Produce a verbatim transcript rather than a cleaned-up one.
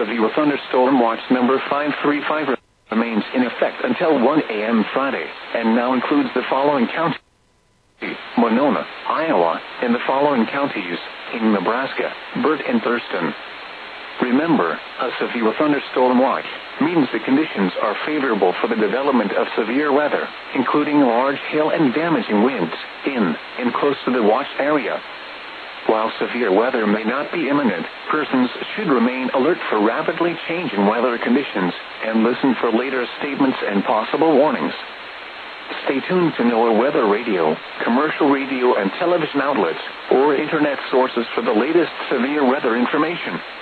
severe thunderstorm watch number five three five remains in effect until one a m Friday, and now includes the following counties: Monona, Iowa, and the following counties in Nebraska: Burt and Thurston. Remember, a severe thunderstorm watch means the conditions are favorable for the development of severe weather, including large hail and damaging winds, in and close to the watch area. While severe weather may not be imminent, persons should remain alert for rapidly changing weather conditions and listen for later statements and possible warnings. Stay tuned to NOAA Weather Radio, commercial radio and television outlets, or internet sources for the latest severe weather information.